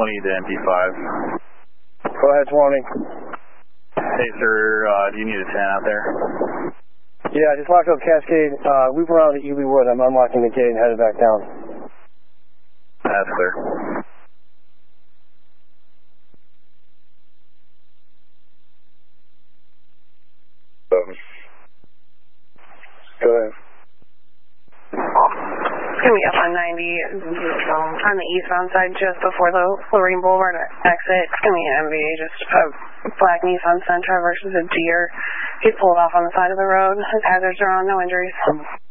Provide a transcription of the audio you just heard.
to MP5. Go ahead, 20. Hey, sir, do you need a 10 out there? Yeah, I just walked up Cascade, loop around the Ely Wood. I'm unlocking the gate and headed back down. That's clear. Go ahead. It's going to be up on 90 on the eastbound side just before the Lorraine Boulevard exit. It's going to be an MVA, just a black Nissan Sentra versus a Deer. He pulled off on the side of the road. His hazards are on, no injuries.